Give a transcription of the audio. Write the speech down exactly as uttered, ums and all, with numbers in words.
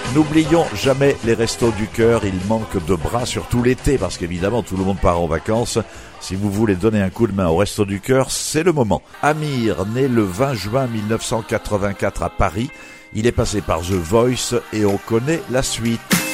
N'oublions jamais les restos du cœur, il manque de bras surtout l'été parce qu'évidemment tout le monde part en vacances. Si vous voulez donner un coup de main au Resto du Cœur, c'est le moment. Amir, né le vingt juin mille neuf cent quatre-vingt-quatre à Paris, il est passé par The Voice et on connaît la suite.